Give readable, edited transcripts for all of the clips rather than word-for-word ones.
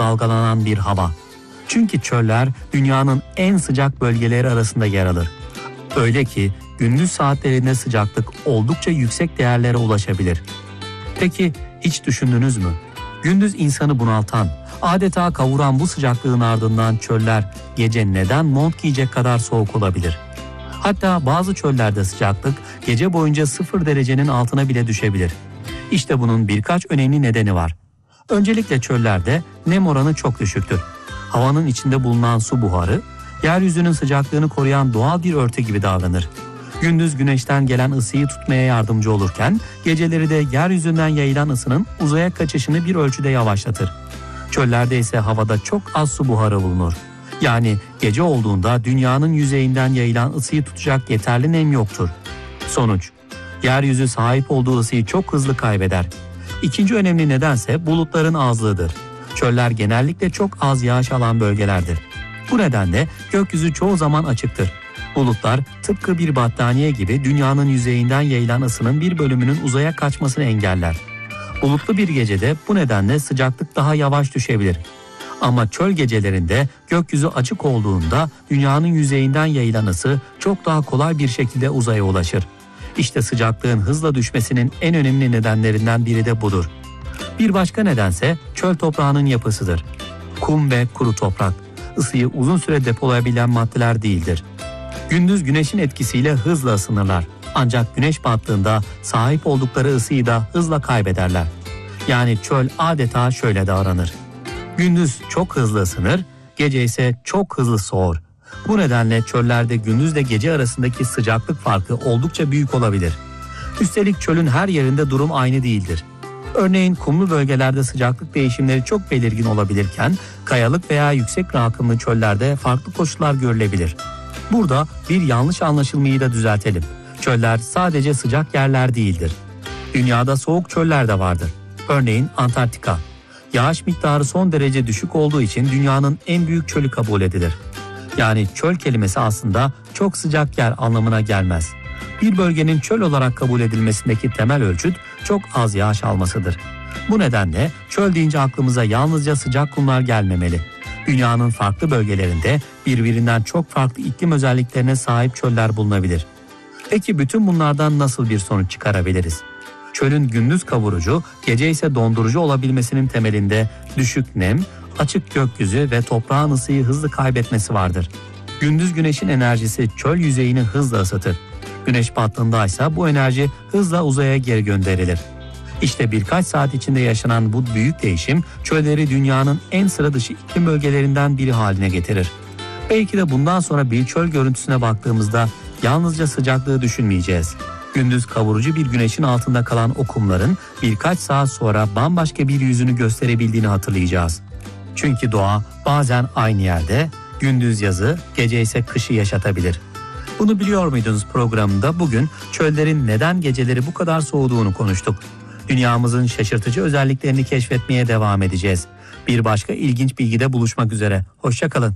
dalgalanan bir hava. Çünkü çöller dünyanın en sıcak bölgeleri arasında yer alır. Öyle ki gündüz saatlerinde sıcaklık oldukça yüksek değerlere ulaşabilir. Peki hiç düşündünüz mü? Gündüz insanı bunaltan, adeta kavuran bu sıcaklığın ardından çöller gece neden mont giyecek kadar soğuk olabilir? Hatta bazı çöllerde sıcaklık gece boyunca 0 derecenin altına bile düşebilir. İşte bunun birkaç önemli nedeni var. Öncelikle çöllerde nem oranı çok düşüktür. Havanın içinde bulunan su buharı, yeryüzünün sıcaklığını koruyan doğal bir örtü gibi davranır. Gündüz güneşten gelen ısıyı tutmaya yardımcı olurken, geceleri de yeryüzünden yayılan ısının uzaya kaçışını bir ölçüde yavaşlatır. Çöllerde ise havada çok az su buharı bulunur. Yani gece olduğunda dünyanın yüzeyinden yayılan ısıyı tutacak yeterli nem yoktur. Sonuç, yeryüzü sahip olduğu ısıyı çok hızlı kaybeder. İkinci önemli nedense bulutların azlığıdır. Çöller genellikle çok az yağış alan bölgelerdir. Bu nedenle gökyüzü çoğu zaman açıktır. Bulutlar tıpkı bir battaniye gibi dünyanın yüzeyinden yayılan ısının bir bölümünün uzaya kaçmasını engeller. Bulutlu bir gecede bu nedenle sıcaklık daha yavaş düşebilir. Ama çöl gecelerinde gökyüzü açık olduğunda dünyanın yüzeyinden yayılan ısı çok daha kolay bir şekilde uzaya ulaşır. İşte sıcaklığın hızla düşmesinin en önemli nedenlerinden biri de budur. Bir başka nedense çöl toprağının yapısıdır. Kum ve kuru toprak, ısıyı uzun süre depolayabilen maddeler değildir. Gündüz güneşin etkisiyle hızla ısınırlar. Ancak güneş battığında sahip oldukları ısıyı da hızla kaybederler. Yani çöl adeta şöyle davranır. Gündüz çok hızlı ısınır, gece ise çok hızlı soğur. Bu nedenle çöllerde gündüzle gece arasındaki sıcaklık farkı oldukça büyük olabilir. Üstelik çölün her yerinde durum aynı değildir. Örneğin kumlu bölgelerde sıcaklık değişimleri çok belirgin olabilirken, kayalık veya yüksek rakımlı çöllerde farklı koşullar görülebilir. Burada bir yanlış anlaşılmayı da düzeltelim. Çöller sadece sıcak yerler değildir. Dünyada soğuk çöller de vardır. Örneğin Antarktika. Yağış miktarı son derece düşük olduğu için dünyanın en büyük çölü kabul edilir. Yani çöl kelimesi aslında çok sıcak yer anlamına gelmez. Bir bölgenin çöl olarak kabul edilmesindeki temel ölçüt çok az yağış almasıdır. Bu nedenle çöl deyince aklımıza yalnızca sıcak kumlar gelmemeli. Dünyanın farklı bölgelerinde birbirinden çok farklı iklim özelliklerine sahip çöller bulunabilir. Peki bütün bunlardan nasıl bir sonuç çıkarabiliriz? Çölün gündüz kavurucu, gece ise dondurucu olabilmesinin temelinde düşük nem, açık gökyüzü ve toprağın ısıyı hızlı kaybetmesi vardır. Gündüz güneşin enerjisi çöl yüzeyini hızla ısıtır. Güneş battığında ise bu enerji hızla uzaya geri gönderilir. İşte birkaç saat içinde yaşanan bu büyük değişim çölleri dünyanın en sıra dışı iklim bölgelerinden biri haline getirir. Belki de bundan sonra bir çöl görüntüsüne baktığımızda yalnızca sıcaklığı düşünmeyeceğiz. Gündüz kavurucu bir güneşin altında kalan o kumların birkaç saat sonra bambaşka bir yüzünü gösterebildiğini hatırlayacağız. Çünkü doğa bazen aynı yerde gündüz yazı, gece ise kışı yaşatabilir. Bunu biliyor muydunuz programında bugün çöllerin neden geceleri bu kadar soğuduğunu konuştuk. Dünyamızın şaşırtıcı özelliklerini keşfetmeye devam edeceğiz. Bir başka ilginç bilgide buluşmak üzere. Hoşça kalın.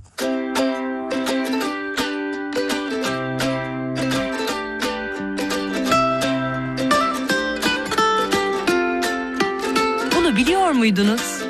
Bunu biliyor muydunuz?